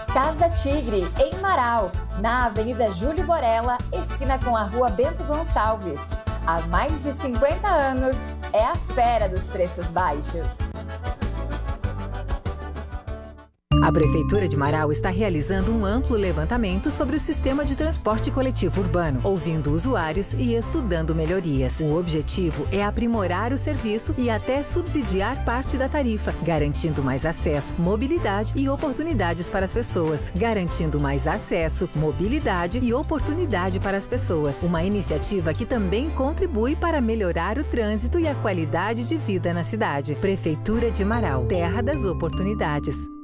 Casa Tigre, em Marau, na Avenida Júlio Borella, esquina com a Rua Bento Gonçalves. Há mais de 50 anos, é a fera dos preços baixos. A Prefeitura de Marau está realizando um amplo levantamento sobre o sistema de transporte coletivo urbano, ouvindo usuários e estudando melhorias. O objetivo é aprimorar o serviço e até subsidiar parte da tarifa, garantindo mais acesso, mobilidade e oportunidades para as pessoas. Garantindo mais acesso, mobilidade e oportunidade para as pessoas. Uma iniciativa que também contribui para melhorar o trânsito e a qualidade de vida na cidade. Prefeitura de Marau, terra das oportunidades.